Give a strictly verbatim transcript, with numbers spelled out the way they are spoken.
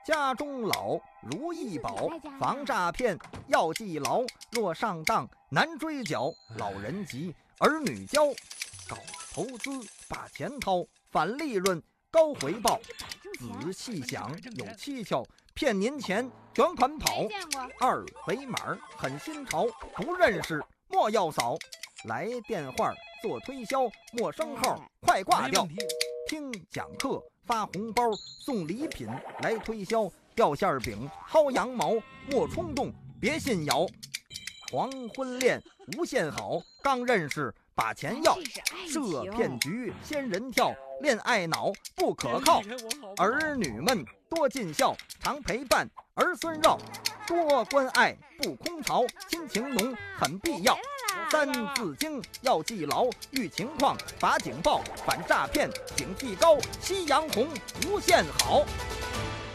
家中老，如意宝，防诈骗要记牢。若上当难追缴，老人急，儿女教。搞投资把钱掏，返利润高回报。仔细想有蹊跷，骗您钱卷款跑。二维码很新潮，不认识莫要扫。来电话做推销，陌生号快挂掉。听讲课发红包，送礼品来推销。掉馅饼薅羊毛，莫冲动别信谣。黄昏恋无限好，刚认识把钱要。设骗局仙人跳，恋爱脑不可靠。儿女们多尽孝，常陪伴儿孙绕。多关爱不空巢，亲情浓很必要。三字经要记牢，遇情况发警报，反诈骗警惕高。夕阳红无限好。